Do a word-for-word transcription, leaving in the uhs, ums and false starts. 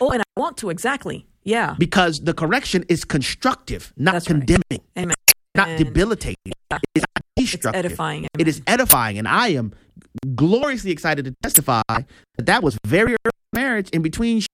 Oh, and I want to, exactly. Yeah. Because the correction is constructive, not That's condemning, right. Amen. not And debilitating. yeah. It's not destructive. It's edifying. Amen. It is edifying. And I am gloriously excited to testify that that was very early marriage in between